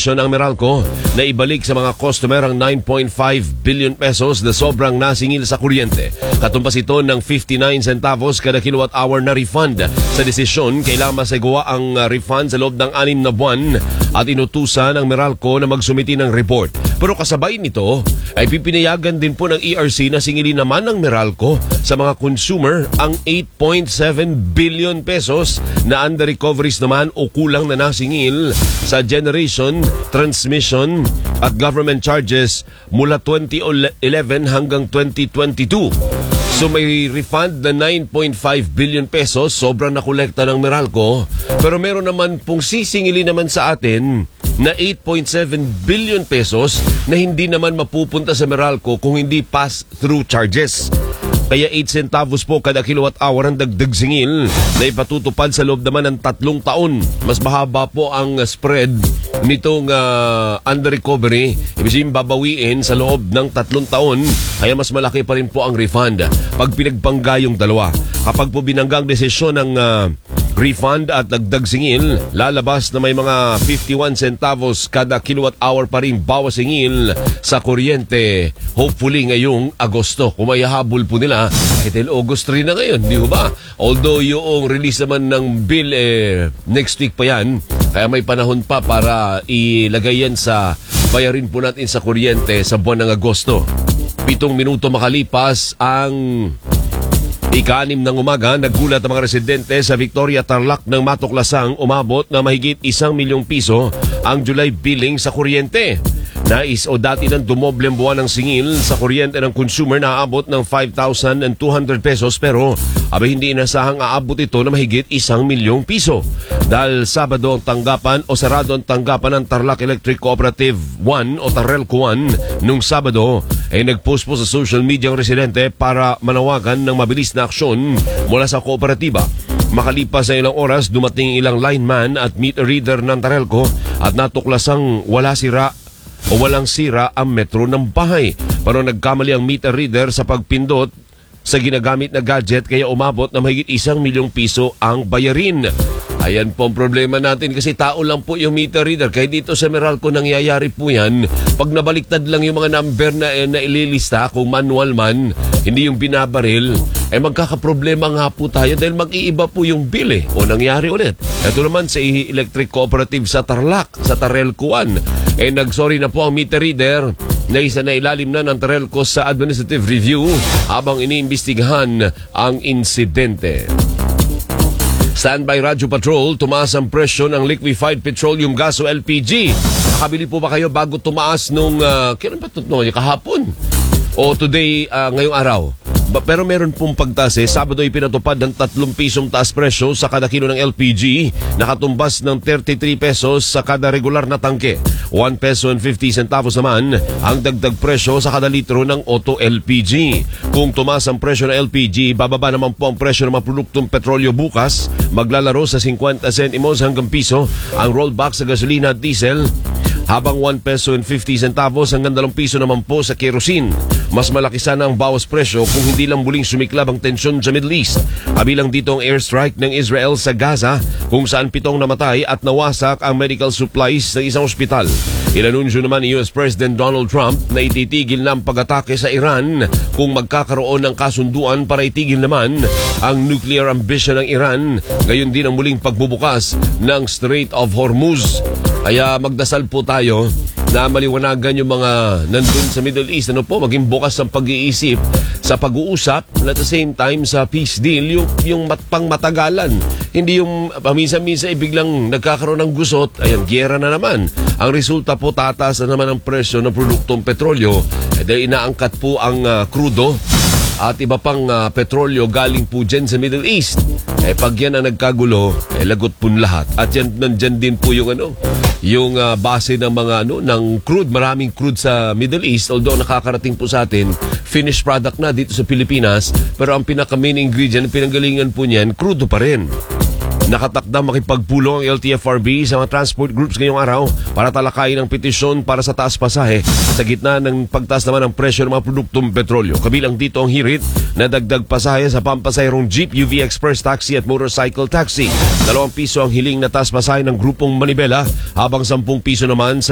desisyon ng Meralco na ibalik sa mga customer ang 9.5 billion pesos na sobrang nasingil sa kuryente. Katumbas ito ng 59 centavos kada kilowatt hour na refund. Sa desisyon, kailangan masagawa ang refund sa loob ng 6 na buwan at inutusan ng Meralco na magsumiti ng report. Pero kasabay nito ay pipinayagan din po ng ERC na singilin naman ng Meralco sa mga consumer ang 8.7 billion pesos na under recoveries naman o kulang na nasingil sa generation, transmission at government charges mula 2011 hanggang 2022. So may refund na 9.5 billion pesos, sobrang nakolekta ng Meralco. Pero meron naman pong sisingili naman sa atin na 8.7 billion pesos na hindi naman mapupunta sa Meralco kung hindi pass-through charges. Kaya 8 centavos po kada kilowatt hour ang dagdag singil na ipatutupad sa loob naman ng 3 taon. Mas mahaba po ang spread nitong under recovery. Ibig sabihin babawiin sa loob ng 3 taon, kaya mas malaki pa rin po ang refund pag pinagpangga yung dalawa. Kapag po binanggang desisyon ng refund at dagdag singil, lalabas na may mga 51 centavos kada kilowatt hour pa rin bawas singil sa kuryente. Hopefully ngayong Agosto. Kung may habol po nila, dahil August 3 na ngayon, di ba? Although yung release naman ng bill next week pa yan, kaya may panahon pa para ilagay yan sa bayarin po natin sa kuryente sa buwan ng Agosto. 7 minuto makalipas ang ika-6 ng umaga, naggulat ang mga residente sa Victoria, Tarlac ng matuklasang umabot na mahigit 1 milyong piso ang July billing sa kuryente. Nais o dati ng dumoble ang buwan ng singil sa kuryente ng consumer na aabot ng 5,200 pesos pero hindi inasahang aabot ito na mahigit 1 milyong piso. Dahil Sabado ang tanggapan o sarado ang tanggapan ng Tarlac Electric Cooperative 1 o Tarelco 1 nung Sabado, ay nagpost po sa social media ang residente para manawagan ng mabilis na aksyon mula sa kooperatiba. Makalipas sa ilang oras, dumating ilang lineman at meter reader ng Tarelco at natuklasang walang sira ang metro ng bahay. Pero nagkamali ang meter reader sa pagpindot sa ginagamit na gadget kaya umabot na mahigit 1 milyong piso ang bayarin. Ayan po ang problema natin kasi tao lang po yung meter reader. Kaya dito sa Meralco nangyayari po yan. Pag nabaliktad lang yung mga number na ililista, kung manual man, hindi yung binabaril, magkakaproblema nga po tayo dahil mag-iiba po yung bill O nangyari ulit. Ito naman sa Electric Cooperative sa Tarlac, sa Tarelco 1. Nagsorry na po ang meter reader na isa na ilalim na ng Tarelco sa administrative review habang iniimbestigahan ang insidente. Standby Radyo Patrol, tumaas ang presyo ng liquefied petroleum gas o LPG. Nakabili po ba kayo bago tumaas nung kailan ba ito? Kahapon? O today, ngayong araw? Pero meron pong pagtaas Sabado ay pinatupad ng 3 pisong taas presyo sa kada kilo ng LPG, nakatumbas ng 33 pesos sa kada regular na tangke. 1 peso and 50 centavos naman ang dagdag presyo sa kada litro ng auto LPG. Kung tumaas ang presyo ng LPG, bababa naman po ang presyo ng mga produktong petrolyo bukas. Maglalaro sa 50 centimos hanggang piso ang rollback sa gasolina at diesel, habang 1 peso and 50 centavos hanggang 2 piso naman po sa kerosene. Mas malaki sana ang bawas presyo kung hindi lang muling sumiklab ang tensyon sa Middle East. Kabilang dito ang airstrike ng Israel sa Gaza kung saan 7 namatay at nawasak ang medical supplies ng isang ospital. Inanunsyo naman ni US President Donald Trump na ititigil na ang pag-atake sa Iran kung magkakaroon ng kasunduan para itigil naman ang nuclear ambition ng Iran. Gayon din ang muling pagbubukas ng Strait of Hormuz. Kaya magdasal po tayo na maliwanagan yung mga nandun sa Middle East. Maging bukas ang pag-iisip sa pag-uusap at at the same time sa peace deal, yung pangmatagalan. Hindi yung paminsan-minsan biglang nagkakaroon ng gusot, giyera na naman. Ang resulta po, tataas na naman ang presyo ng produktong petrolyo dahil inaangkat po ang krudo at iba pang petrolyo galing po dyan sa Middle East. Pag yan ang nagkagulo, lagot po lahat. At yan, nandyan din po yung yung base ng mga ng crude, maraming crude sa Middle East, although nakakarating po sa atin finished product na dito sa Pilipinas, pero ang pinaka main ingredient, pinanggalingan po niyan, crudo pa rin. Nakatakda makipagpulong ang LTFRB sa mga transport groups ngayong araw para talakayin ang petisyon para sa taas pasahe sa gitna ng pagtaas naman ng presyo ng mga produktong petrolyo. Kabilang dito ang hirit na dagdag pasahe sa pampasahirong jeep, UV Express taxi at motorcycle taxi. 2 piso ang hiling na taas pasahe ng grupong Manibela habang 10 piso naman sa